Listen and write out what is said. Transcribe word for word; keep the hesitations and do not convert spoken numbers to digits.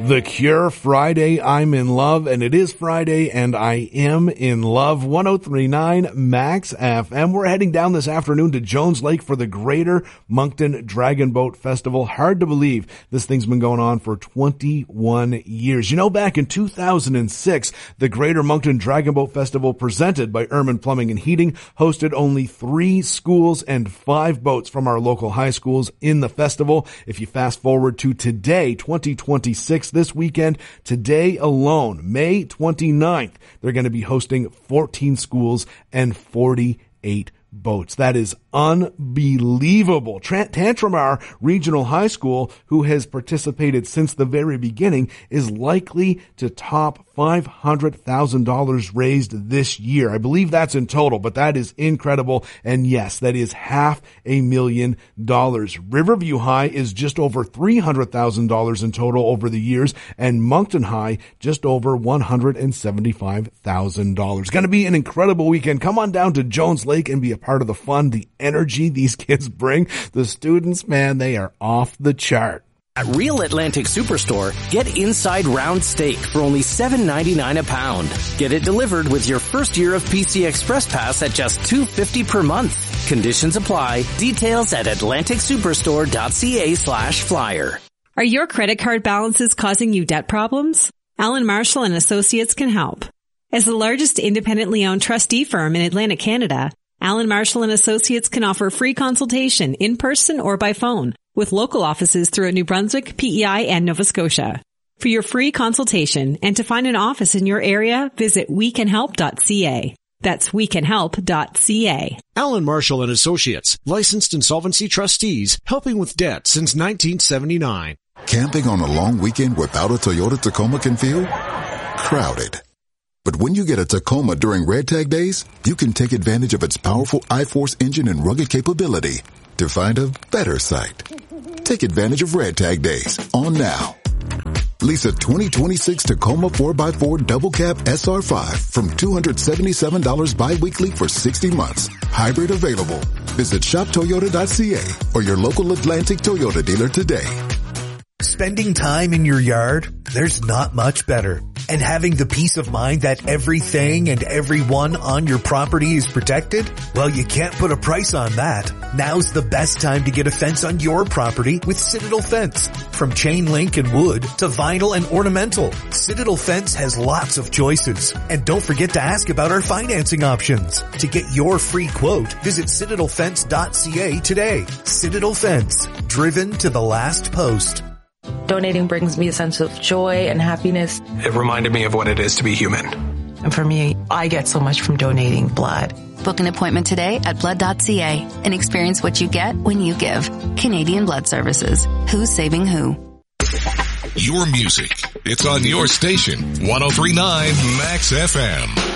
The Cure, Friday, I'm in Love, and it is Friday, and I am in love. one oh three point nine Max F M. We're heading down this afternoon to Jones Lake for the Greater Moncton Dragon Boat Festival. Hard to believe this thing's been going on for twenty-one years. You know, back in two thousand six, the Greater Moncton Dragon Boat Festival, presented by Erman Plumbing and Heating, hosted only three schools and five boats from our local high schools in the festival. If you fast forward to today, twenty twenty-six, this weekend, today alone, May twenty-ninth, they're going to be hosting fourteen schools and forty-eight boats. That is unbelievable. Tra- Tantramar Regional High School, who has participated since the very beginning, is likely to top five hundred thousand dollars raised this year. I believe that's in total, but that is incredible. And yes, that is half a million dollars. Riverview High is just over three hundred thousand dollars in total over the years, and Moncton High just over one hundred seventy-five thousand dollars. Going to be an incredible weekend. Come on down to Jones Lake and be a part of the fun, the energy these kids bring. The students, man, they are off the chart. At Real Atlantic Superstore, get inside round steak for only seven ninety-nine a pound. Get it delivered with your first year of P C Express Pass at just two fifty per month. Conditions apply. Details at atlantic superstore dot c a slash flyer. Are your credit card balances causing you debt problems? Allen Marshall and Associates can help. As the largest independently owned trustee firm in Atlantic Canada, Allen Marshall and Associates can offer free consultation in person or by phone, with local offices throughout New Brunswick, P E I, and Nova Scotia. For your free consultation and to find an office in your area, visit we can help dot c a. That's we can help dot c a. Allen Marshall and Associates, licensed insolvency trustees, helping with debt since nineteen seventy-nine. Camping on a long weekend without a Toyota Tacoma can feel crowded. But when you get a Tacoma during Red Tag Days, you can take advantage of its powerful I-Force engine and rugged capability to find a better site. Take advantage of Red Tag Days on now. Lease a twenty twenty-six Tacoma four by four Double Cab S R five from two hundred seventy-seven dollars bi-weekly for sixty months. Hybrid available. Visit shop toyota dot c a or your local Atlantic Toyota dealer today. Spending time in your yard? There's not much better. And having the peace of mind that everything and everyone on your property is protected? Well, you can't put a price on that. Now's the best time to get a fence on your property with Citadel Fence. From chain link and wood to vinyl and ornamental, Citadel Fence has lots of choices. And don't forget to ask about our financing options. To get your free quote, visit citadel fence dot c a today. Citadel Fence, driven to the last post. Donating brings me a sense of joy and happiness. It reminded me of what it is to be human. And for me, I get so much from donating blood. Book an appointment today at blood dot c a and experience what you get when you give. Canadian Blood Services. Who's saving who? Your music. It's on your station. one oh three point nine Max F M.